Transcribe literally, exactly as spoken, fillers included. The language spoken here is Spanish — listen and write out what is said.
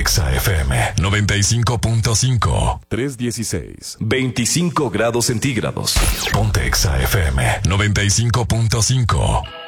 Exa F M noventa y cinco punto cinco. tres dieciséis. veinticinco grados centígrados. Ponte Exa F M noventa y cinco punto cinco.